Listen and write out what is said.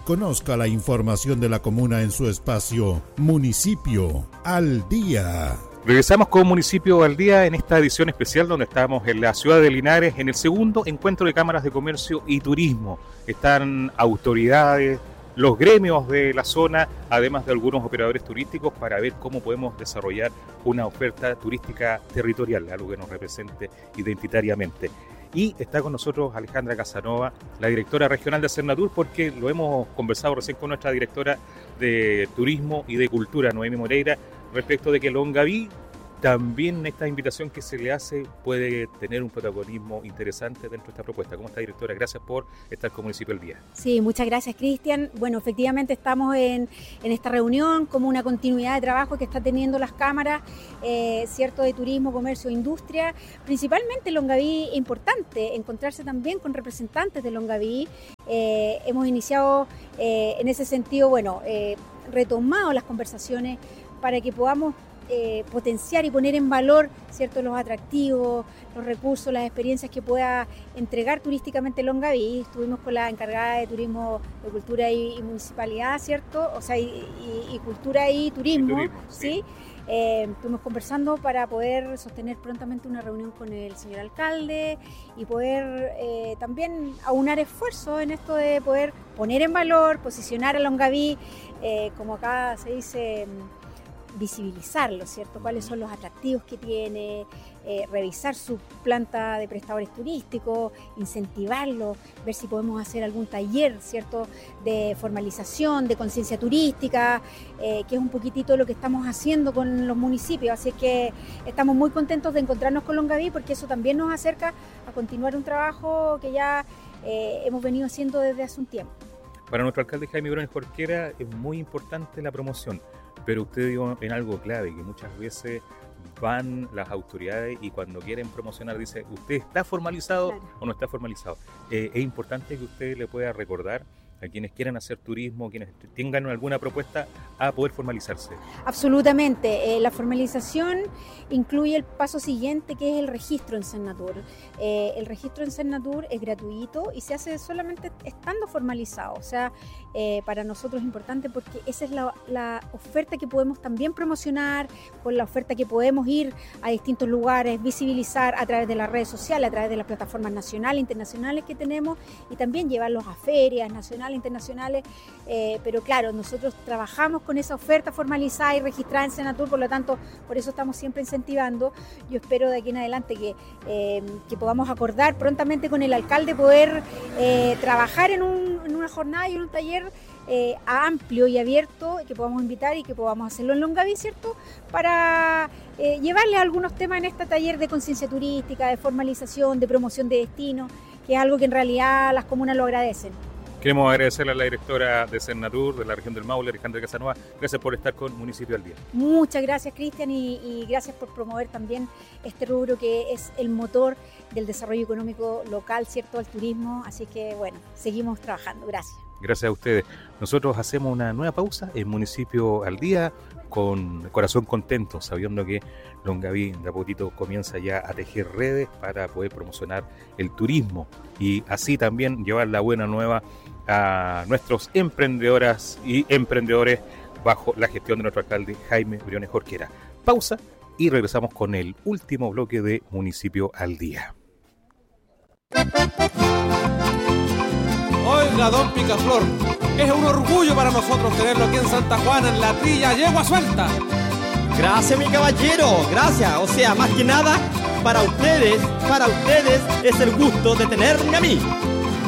Conozca la información de la comuna en su espacio Municipio al Día. Regresamos con Municipio al Día en esta edición especial donde estamos en la ciudad de Linares en el segundo encuentro de cámaras de comercio y turismo. Están autoridades, los gremios de la zona, además de algunos operadores turísticos, para ver cómo podemos desarrollar una oferta turística territorial, algo que nos represente identitariamente. Y está con nosotros Alejandra Casanova, la directora regional de Cernatur, porque lo hemos conversado recién con nuestra directora de Turismo y de Cultura, Noemi Moreira, respecto de que Longaví, también esta invitación que se le hace puede tener un protagonismo interesante dentro de esta propuesta. ¿Cómo está, directora? Gracias por estar con Municipio al Día. Sí, muchas gracias, Cristian. Bueno, efectivamente estamos en esta reunión como una continuidad de trabajo que está teniendo las cámaras, cierto, de turismo, comercio e industria. Principalmente Longaví es importante encontrarse también con representantes de Longaví. Hemos iniciado en ese sentido, retomado las conversaciones para que podamos potenciar y poner en valor, ¿cierto?, los atractivos, los recursos, las experiencias que pueda entregar turísticamente Longaví. Estuvimos con la encargada de Turismo, de Cultura y Municipalidad, ¿cierto? O sea, y Cultura y Turismo, ¿sí? Estuvimos conversando para poder sostener prontamente una reunión con el señor alcalde y poder también aunar esfuerzos en esto de poder poner en valor, posicionar a Longaví, como acá se dice, visibilizarlo, ¿cierto? Cuáles son los atractivos que tiene, revisar su planta de prestadores turísticos, incentivarlo, ver si podemos hacer algún taller, ¿cierto?, de formalización, de conciencia turística, que es un poquitito lo que estamos haciendo con los municipios. Así que estamos muy contentos de encontrarnos con Longaví, porque eso también nos acerca a continuar un trabajo que ya hemos venido haciendo desde hace un tiempo. Para nuestro alcalde Jaime Briones Jorquera es muy importante la promoción, pero usted dijo en algo clave, que muchas veces van las autoridades y cuando quieren promocionar dice, ¿usted está formalizado o no está formalizado? Es importante que usted le pueda recordar a quienes quieran hacer turismo, quienes tengan alguna propuesta, a poder formalizarse. Absolutamente. La formalización incluye el paso siguiente, que es el registro en Cernatur. El registro en Cernatur es gratuito y se hace solamente estando formalizado. O sea, para nosotros es importante porque esa es la oferta que podemos también promocionar, con la oferta que podemos ir a distintos lugares, visibilizar a través de las redes sociales, a través de las plataformas nacionales e internacionales que tenemos, y también llevarlos a ferias nacionales, internacionales, pero claro, nosotros trabajamos con esa oferta formalizada y registrada en Cernatur, por lo tanto, por eso estamos siempre incentivando. Yo espero de aquí en adelante que podamos acordar prontamente con el alcalde poder trabajar en una jornada y en un taller amplio y abierto, que podamos invitar y que podamos hacerlo en Longaví, ¿cierto?, para llevarle algunos temas en este taller de conciencia turística, de formalización, de promoción de destino, que es algo que en realidad las comunas lo agradecen. Queremos agradecerle a la directora de Cernatur, de la región del Maule, Alejandra Casanova. Gracias por estar con Municipio al Día. Muchas gracias, Cristian, y gracias por promover también este rubro que es el motor del desarrollo económico local, ¿cierto?, al turismo. Así que, bueno, seguimos trabajando. Gracias. Gracias a ustedes. Nosotros hacemos una nueva pausa en Municipio al Día, con corazón contento, sabiendo que Longaví de a poquito comienza ya a tejer redes para poder promocionar el turismo y así también llevar la buena nueva a nuestros emprendedoras y emprendedores bajo la gestión de nuestro alcalde Jaime Briones Jorquera. Pausa y regresamos con el último bloque de Municipio al Día. Oiga, don Picaflor, es un orgullo para nosotros tenerlo aquí en Santa Juana, en la trilla Yegua Suelta. Gracias, mi caballero, gracias. O sea, más que nada, para ustedes es el gusto de tenerme a mí.